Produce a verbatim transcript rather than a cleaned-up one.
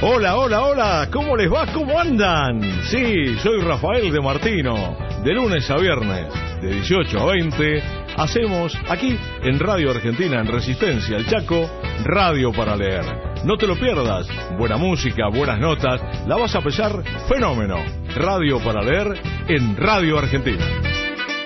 Hola, hola, hola, ¿cómo les va? ¿Cómo andan? Sí, soy Rafael de Martino. De lunes a viernes, de dieciocho a veinte, hacemos aquí en Radio Argentina, en Resistencia, el Chaco, Radio para Leer. No te lo pierdas, buena música, buenas notas, la vas a pasar fenómeno. Radio para Leer en Radio Argentina.